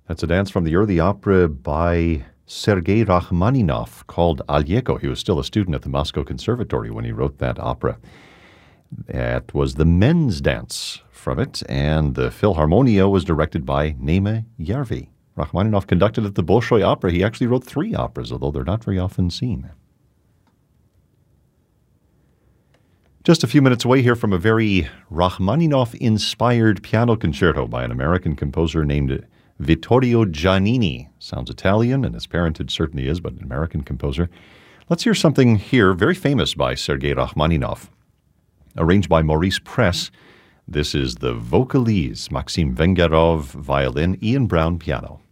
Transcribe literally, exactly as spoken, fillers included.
That's a dance from the early opera by Sergei Rachmaninoff called Alyeko. He was still a student at the Moscow Conservatory when he wrote that opera. That was the men's dance from it, and the Philharmonia was directed by Naima Järvi. Rachmaninoff conducted at the Bolshoi Opera. He actually wrote three operas, although they're not very often seen. Just a few minutes away here from a very Rachmaninoff-inspired piano concerto by an American composer named Vittorio Giannini. Sounds Italian, and his parentage certainly is, but an American composer. Let's hear something here very famous by Sergei Rachmaninoff, arranged by Maurice Press. This is the Vocalise, Maxim Vengerov, violin, Ian Brown, piano.